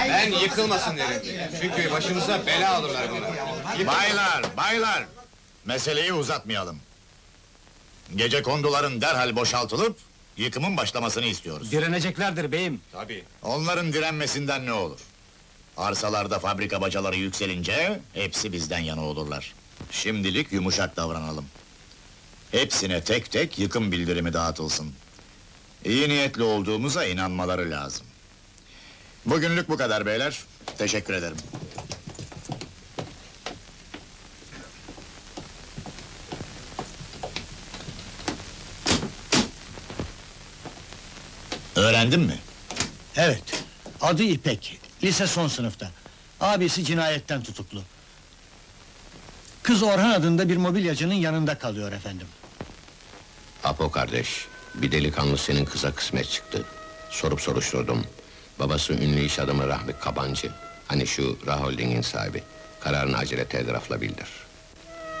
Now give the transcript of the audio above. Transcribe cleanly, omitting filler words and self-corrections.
Ben yıkılmasın derim. Çünkü başımıza bela alırlar bunlar. Baylar! Meseleyi uzatmayalım. Gecekonduların derhal boşaltılıp yıkımın başlamasını istiyoruz. Direneceklerdir beyim. Tabii. Onların direnmesinden ne olur? Arsalarda fabrika bacaları yükselince hepsi bizden yana olurlar. Şimdilik yumuşak davranalım. Hepsine tek tek yıkım bildirimi dağıtılsın. İyi niyetli olduğumuza inanmaları lazım. Bugünlük bu kadar beyler. Teşekkür ederim. Öğrendin mi? Evet, adı İpek, lise son sınıfta. Abisi cinayetten tutuklu. Kız Orhan adında bir mobilyacının yanında kalıyor efendim. Apo kardeş, bir delikanlı senin kıza kısmet çıktı. Sorup soruşturdum. Babası ünlü iş adamı Rahmi Kabancı. Hani şu Ra Holding'in sahibi. Kararını acele telgrafla bildir.